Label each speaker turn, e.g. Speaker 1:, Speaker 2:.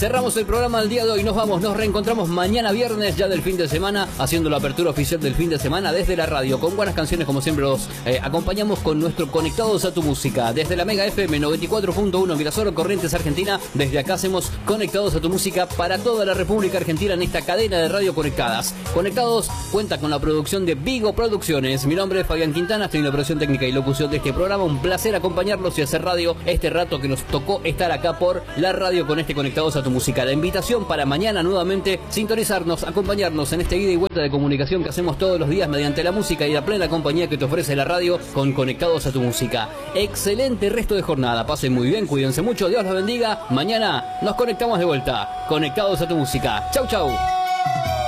Speaker 1: Cerramos el programa del día de hoy. Nos vamos, nos reencontramos mañana viernes ya del fin de semana, haciendo la apertura oficial del fin de semana desde la radio, con buenas canciones como siempre los acompañamos con nuestro Conectados a tu Música. Desde la Mega FM 94.1 Mirasol, Corrientes, Argentina. Desde acá hacemos Conectados a tu Música para toda la República Argentina en esta cadena de radio conectadas. Conectados cuenta con la producción de Vigo Producciones. Mi nombre es Fabián Quintana, estoy en la operación técnica y locución de este programa. Un placer acompañarlos y hacer radio este rato que nos tocó estar acá por la radio con este Conectados a tu Música. La invitación para mañana nuevamente sintonizarnos, acompañarnos en este ida y vuelta de comunicación que hacemos todos los días mediante la música y la plena compañía que te ofrece la radio con Conectados a tu Música. Excelente resto de jornada, pasen muy bien, cuídense mucho, Dios los bendiga. Mañana nos conectamos de vuelta, Conectados a tu Música. Chau, chau.